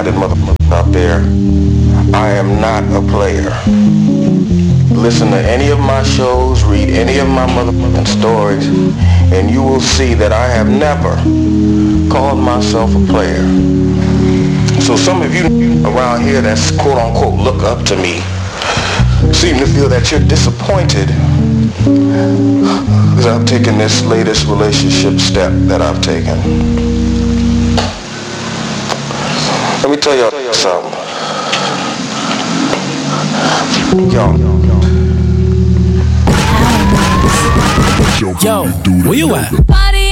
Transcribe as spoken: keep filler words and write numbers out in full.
hearted motherfuckers out there, I am not a player. Listen to any of my shows, read any of my motherfucking stories, and you will see that I have never called myself a player. So some of you around here that's quote unquote look up to me seem to feel that you're disappointed because I've taken this latest relationship step that I've taken. Let me tell y'all something. Yo, Yo, where you at?